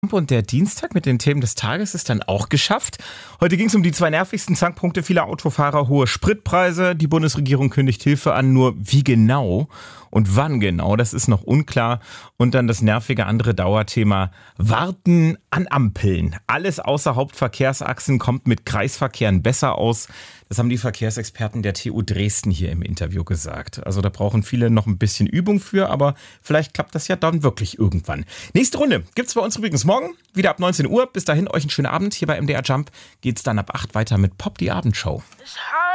Und der Dienstag mit den Themen des Tages ist dann auch geschafft. Heute ging es um die 2 nervigsten Zankpunkte vieler Autofahrer: hohe Spritpreise. Die Bundesregierung kündigt Hilfe an, nur wie genau und wann genau, das ist noch unklar. Und dann das nervige andere Dauerthema: Warten an Ampeln. Alles außer Hauptverkehrsachsen kommt mit Kreisverkehren besser aus. Das haben die Verkehrsexperten der TU Dresden hier im Interview gesagt. Also da brauchen viele noch ein bisschen Übung für, aber vielleicht klappt das ja dann wirklich irgendwann. Nächste Runde gibt's bei uns übrigens morgen, wieder ab 19 Uhr. Bis dahin euch einen schönen Abend. Hier bei MDR Jump geht's dann ab 8 weiter mit Pop, die Abendshow.